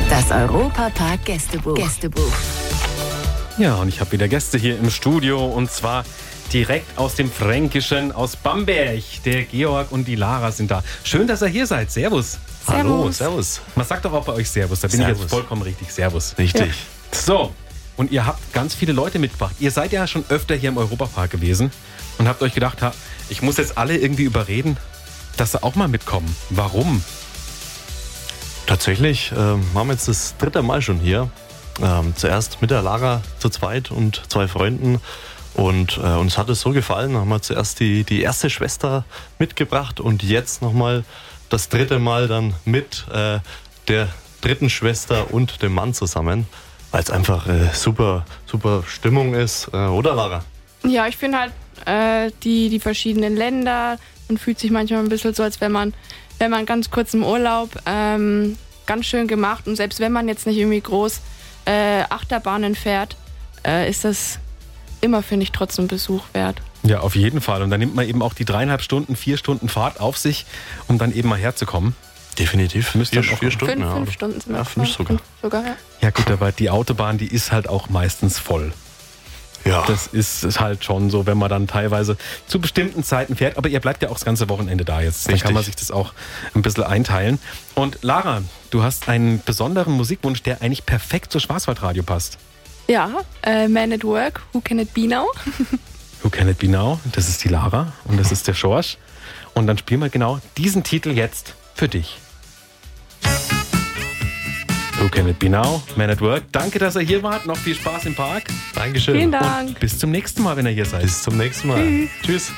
Das Europa-Park Gästebuch. Ja, und ich habe wieder Gäste hier im Studio und zwar direkt aus dem Fränkischen, aus Bamberg. Der Georg und die Lara sind da. Schön, dass ihr hier seid. Servus. Hallo, servus. Man sagt doch auch bei euch Servus. Da bin ich jetzt vollkommen richtig. Servus. Richtig. Ja. So, und ihr habt ganz viele Leute mitgebracht. Ihr seid ja schon öfter hier im Europapark gewesen und habt euch gedacht, ich muss jetzt alle irgendwie überreden, dass sie auch mal mitkommen. Warum? Tatsächlich waren wir jetzt das 3. Mal schon hier. Zuerst mit der Lara zu zweit und 2 Freunden. Und uns hat es so gefallen, haben wir zuerst die erste Schwester mitgebracht und jetzt nochmal das 3. Mal dann mit der 3. Schwester und dem Mann zusammen, weil es einfach super Stimmung ist, oder Lara? Ja, ich finde halt die verschiedenen Länder, man fühlt sich manchmal ein bisschen so, als wenn man ganz kurz im Urlaub, ganz schön gemacht, und selbst wenn man jetzt nicht irgendwie groß Achterbahnen fährt, ist das immer, finde ich, trotzdem Besuch wert. Ja, auf jeden Fall. Und dann nimmt man eben auch die 3,5 Stunden, 4 Stunden Fahrt auf sich, um dann eben mal herzukommen. Definitiv. 4 Stunden. 5 Stunden sind wir. Ja, 5 sogar. Ja. Ja gut, aber die Autobahn, die ist halt auch meistens voll. Ja. Das ist halt schon so, wenn man dann teilweise zu bestimmten Zeiten fährt. Aber ihr bleibt ja auch das ganze Wochenende da jetzt. Dann kann man sich das auch ein bisschen einteilen. Und Lara, du hast einen besonderen Musikwunsch, der eigentlich perfekt zu Schwarzwaldradio passt. Ja, Man at Work, Who Can It Be Now? Who Can It Be Now? Das ist die Lara und das ist der Schorsch. Und dann spielen wir genau diesen Titel jetzt für dich. Who Can It Be Now? Man at Work. Danke, dass ihr hier wart. Noch viel Spaß im Park. Dankeschön. Vielen Dank. Und bis zum nächsten Mal, wenn ihr hier seid. Bis zum nächsten Mal. Tschüss.